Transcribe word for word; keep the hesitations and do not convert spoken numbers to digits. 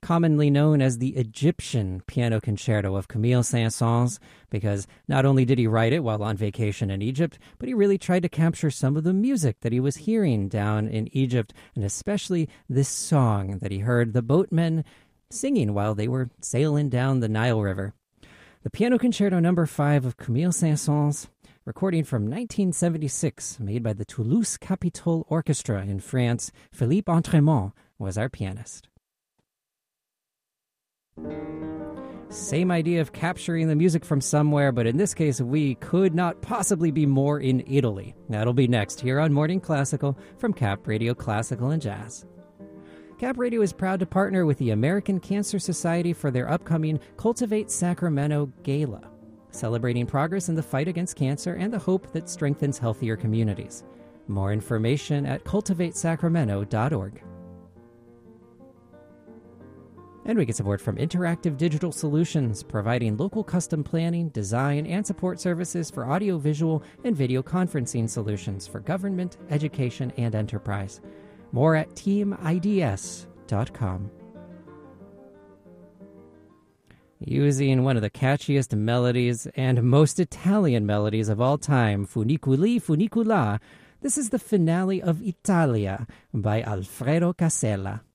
commonly known as the Egyptian Piano Concerto of Camille Saint-Saëns, because not only did he write it while on vacation in Egypt, but he really tried to capture some of the music that he was hearing down in Egypt, and especially this song that he heard the boatmen singing while they were sailing down the Nile River. The Piano Concerto number five of Camille Saint-Saëns, recording from nineteen seventy-six, made by the Toulouse Capitole Orchestra in France. Philippe Entremont was our pianist. Same idea of capturing the music from somewhere, but in this case, we could not possibly be more in Italy. That'll be next here on Morning Classical from Cap Radio Classical and Jazz. Cap Radio is proud to partner with the American Cancer Society for their upcoming Cultivate Sacramento Gala, celebrating progress in the fight against cancer and the hope that strengthens healthier communities. More information at cultivate sacramento dot org. And we get support from Interactive Digital Solutions, providing local custom planning, design, and support services for audio-visual and video conferencing solutions for government, education, and enterprise. More at team I D S dot com. Using one of the catchiest melodies and most Italian melodies of all time, Funiculi Funicula, this is the finale of Italia by Alfredo Casella.